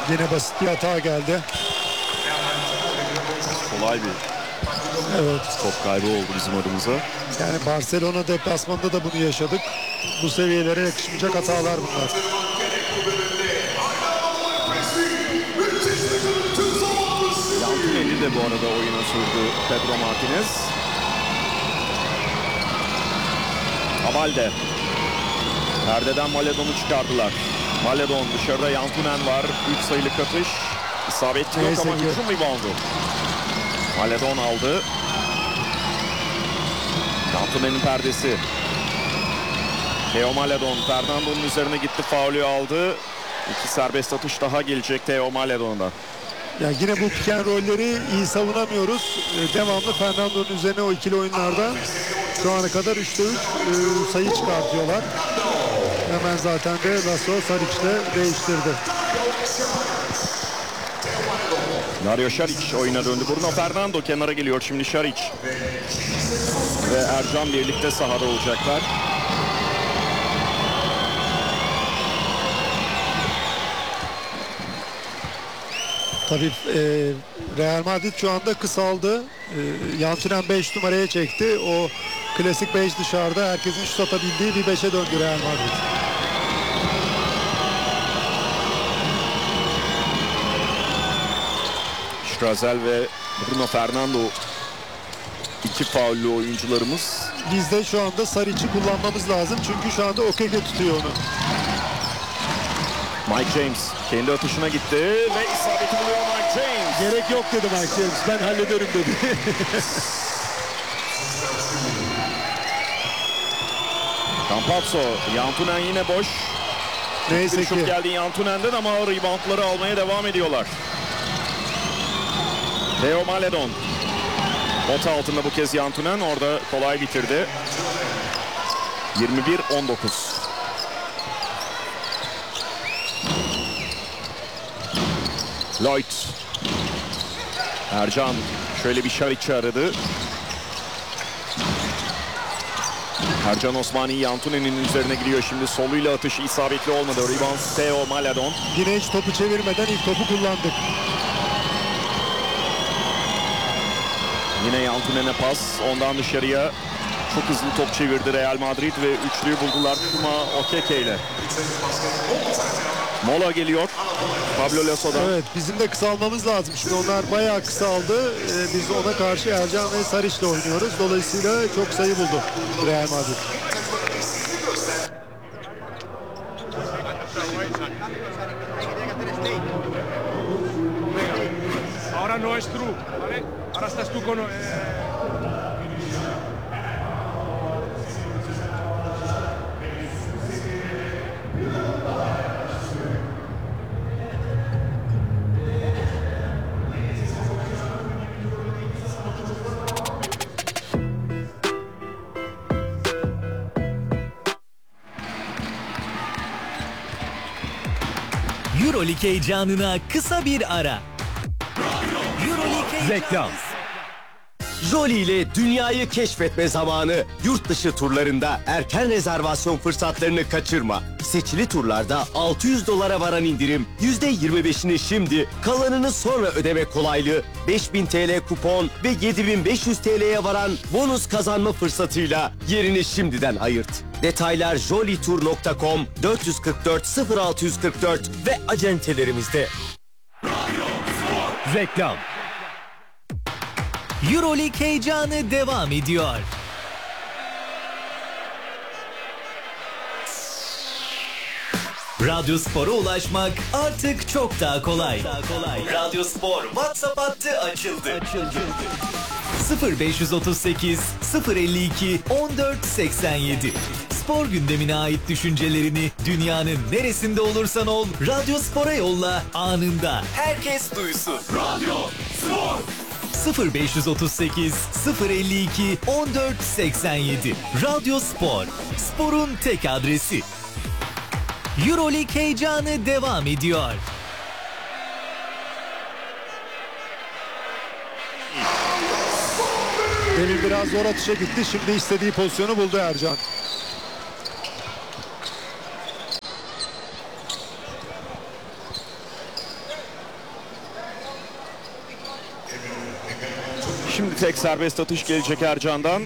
Yine basit bir hata geldi. Kolay bir top kaybı oldu bizim adımıza. Yani Barcelona deplasmanında da bunu yaşadık. Bu seviyelere yakışmayacak hatalar bunlar. Yantuneli de bu arada oyuna sürdü Pedro Martinez. Abalde. Perdeden Maledon'u çıkardılar. Maledon dışarıda, Yantunen var. 3 sayılık atış. İsabetli yok ama hücum reboundu. Maledon aldı. Yantunen'in perdesi. Theo Maledon Fernando'nun üzerine gitti, faulü aldı. 2 serbest atış daha gelecek Theo Maledon'dan. Ya yine bu pick and roll'leri iyi savunamıyoruz. Devamlı Fernando'nun üzerine o ikili oyunlarda şu ana kadar 3'te 3 sayı çıkartıyorlar. Hemen zaten de Laszlo Saric'le değiştirdi. Dario Šarić oyuna döndü. Bruno Fernando kenara geliyor şimdi. Šarić ve Ercan birlikte sahada olacaklar. Tabii Real Madrid şu anda kısaldı. Yantunen 5 numaraya çekti. O klasik 5 dışarıda, herkesin şut atabildiği bir 5'e döndü Real Madrid. Strazel ve Bruno Fernando 2 faullü oyuncularımız. Biz de şu anda Saric'i kullanmamız lazım. Çünkü şu anda Okeke tutuyor onu. Mike James kendi atışına gitti ve isabeti buluyor Mike James. Gerek yok dedi Mike James. Ben hallederim dedi. Campazzo, Yantunen yine boş. Neyse ki. Şut geldi Yantunen'den ama reboundları almaya devam ediyorlar. Theo Maledon. Bota altında bu kez Yantunen, orada kolay bitirdi. 21-19. Lloyd. Ercan şöyle bir Šarić'i aradı. Ercan Osmani Yantunen'in üzerine gidiyor şimdi. Soluyla atışı isabetli olmadı. Rebound Theo Maledon. Yine hiç topu çevirmeden ilk topu kullandık. Yine Yantunen'e pas. Ondan dışarıya çok hızlı top çevirdi Real Madrid ve üçlüyü buldular Kuma Okeke ile. Mola geliyor Pablo Lasso'dan. Evet, bizim de kısalmamız lazım. Şimdi onlar bayağı kısaldı. Biz ona karşı Ercan ve Saric'le oynuyoruz. Dolayısıyla çok sayı buldu Real Madrid. Ahora no es true, ¿vale? Ahora estás tú con... Euroleague heyecanına kısa bir ara. Reklam. Jolly ile dünyayı keşfetme zamanı. Yurt dışı turlarında erken rezervasyon fırsatlarını kaçırma. Seçili turlarda $600 varan indirim, %25'ini şimdi, kalanını sonra ödeme kolaylığı, 5000 TL kupon ve 7500 TL'ye varan bonus kazanma fırsatıyla yerini şimdiden ayırt. Detaylar jollytour.com, 444 0644 ve acentelerimizde. Reklam. Euroleague heyecanı devam ediyor. Radyo Spor'a ulaşmak artık çok daha kolay. Radyo Spor WhatsApp hattı açıldı. 0538 052 1487. Spor gündemine ait düşüncelerini dünyanın neresinde olursan ol, Radyo Spor'a yolla, anında herkes duysun. Radyo Spor 0538 052 1487. Radyo Spor, sporun tek adresi. Euroleague heyecanı devam ediyor. Demin biraz zor atışa gitti. Şimdi istediği pozisyonu buldu Ercan. Şimdi tek serbest atış gelecek Ercan'dan.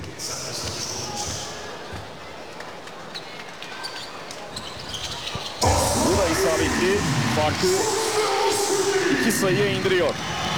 Bu da isabetli. Farkı 2 sayıya indiriyor.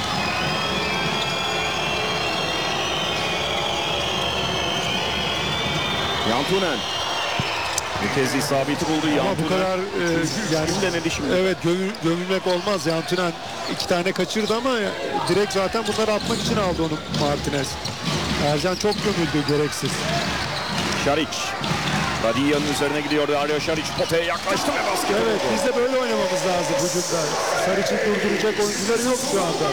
Yantunen. Bir kez isabeti buldu Ama Yantunen. bu kadar yani denedi şimdi. evet gömülmek olmaz. Yantunen 2 tane kaçırdı ama direkt zaten bunları atmak için aldı onu Martinez. Ercan çok gömüldü gereksiz. Şariç. Radiya'nın üzerine gidiyor. Dario Şariç potaya yaklaştı ve basket Evet, oldu. biz de böyle oynamamız lazım hücumda. Sarıç'ı durduracak oyuncuları yok şu anda.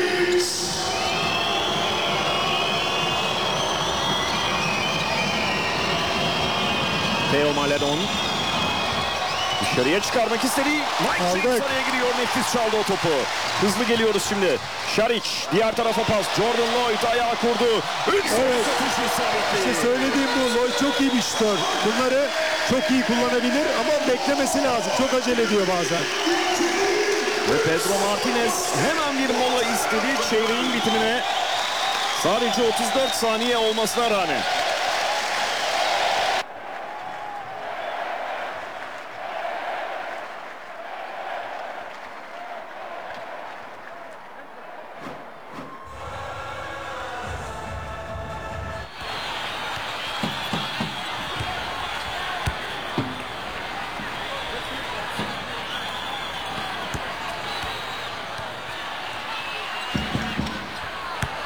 Theo Maledon. Dışarıya çıkarmak istedi. Aldık. Sarıya giriyor. Nefis çaldı o topu. Hızlı geliyoruz şimdi. Şariç diğer tarafa pas. Jordan Lloyd ayağa kurdu. 3 Evet. atış isabetli. İşte söylediğim bu. Lloyd çok iyi bir şutör. Bunları çok iyi kullanabilir ama beklemesi lazım. Çok acele ediyor bazen. Ve Pedro Martinez hemen bir mola istedi. Çeyreğin bitimine sadece 34 saniye olmasına rağmen.